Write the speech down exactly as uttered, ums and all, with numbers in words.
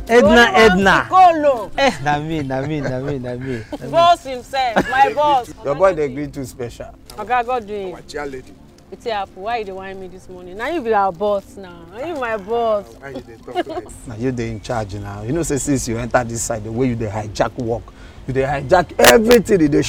Edna, Edna. Eh, na me, na me, na me, na me. Boss himself, my boss. Your boy dey gree too special. Okay, God doing. Our chair lady. It's Apple. Why you dey whine me this morning? Now you be our boss now. Now you my boss. Why you dey talk like this? Now you dey in charge now. You know say since you enter this side, the way you dey hijack work, you dey hijack everything. You dey